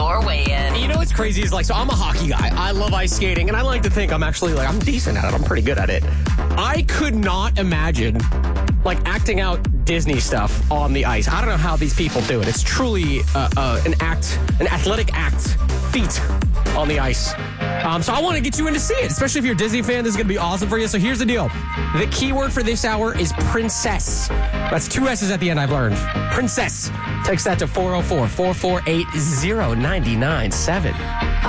your way in. You know what's crazy is so I'm a hockey guy. I love ice skating, and I like to think I'm actually I'm decent at it. I'm pretty good at it. I could not imagine acting out Disney stuff on the ice. I don't know how these people do it. It's truly an athletic feat on the ice. So I want to get you in to see it, especially if you're a Disney fan. This is going to be awesome for you. So here's the deal. The keyword for this hour is princess. That's 2 S's at the end, I've learned. Princess. Text that to 404-448-0997.